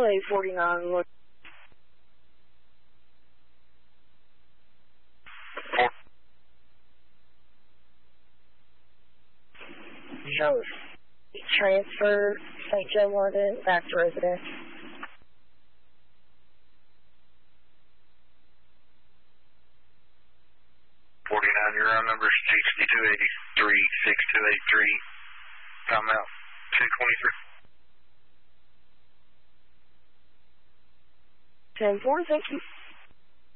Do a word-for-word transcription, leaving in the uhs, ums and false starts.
L A forty-nine, look. Joe, transfer Saint Joe London back to residence. forty-nine, your round number is sixty-two eighty-three, six two eight three, time out, two twenty-three. ten four, thank you.